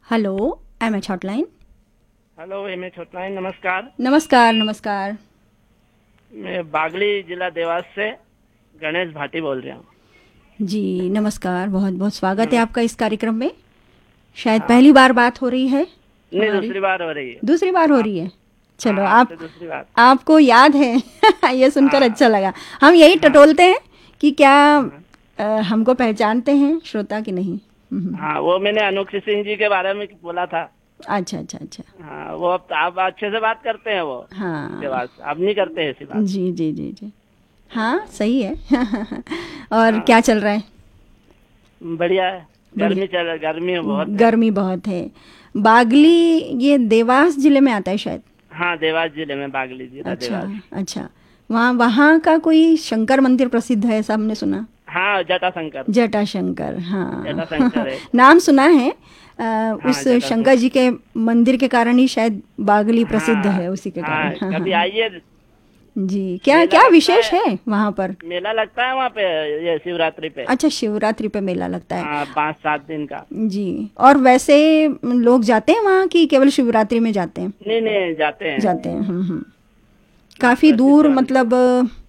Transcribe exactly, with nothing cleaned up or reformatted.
Hello, M H hotline. Hello M H hotline, नमस्कार। नमस्कार नमस्कार। मैं बागली जिला देवास से गणेश भाटी बोल रहा हूँ। जी नमस्कार, बहुत बहुत स्वागत है आपका नमस्ते। इस कार्यक्रम में। शायद पहली हाँ, बार बात हो रही है नहीं, हमारी। दूसरी बार हो रही है। दूसरी बार हो आप रही है। हाँ, चलो, आप आपसे दूसरी बार। आपको याद है। ये सुनकर हाँ, अच्छा लगा। हम यही हाँ, टटोलते हैं कि क्या हाँ, अ, हमको पहचानते हैं श्रोता कि नहीं। हम्म, हाँ, वो मैंने अनोखी सिंह जी के बारे में बोला था। अच्छा अच्छा अच्छा। हाँ, वो अब आप अच्छे से बात करते हैं वो। हाँ देवास आप नहीं करते हैं ऐसी बात। जी जी जी जी। हाँ हाँ, सही है। और क्या हाँ, चल रहा है? बढ़िया है। बढ़िया। गर्मी चल गर्मी बहुत है। गर्मी बहुत है। बागली हाँ, ये देवास जिले में आता है शायद। हाँ, देवास जिले में बागली जिला अच्छा देवास। अच्छा। वहाँ वहाँ का कोई शंकर मंदिर प्रसिद्ध है, ऐसा हमने सुना। हाँ, जटाशंकर। जटाशंकर, हाँ। जटाशंकर है। नाम सुना है। अ, हाँ, उस शंकर जटाशंकर। जी के मंदिर के कारण ही शायद बागली प्रसिद्ध हाँ, है, उसी के कारण। हाँ, हाँ हाँ कभी हाँ। आइए। जी, क्या मेला क्या लगता विशेष है। है वहाँ पर? मेला लगता है वहाँ पे, ये शिवरात्रि पे। अच्छा, शिवरात्रि पे मेला लगता है। हाँ, पाँच सात दिन का। जी। और वैसे लोग जाते हैं वहाँ की केवल शिवरात्रि में जाते हैं? नहीं, नहीं, जाते हैं। जाते हैं। हम्म हम्म। हाँ, काफ़ी प्रसिद्ध दूर मंदिर। मतलब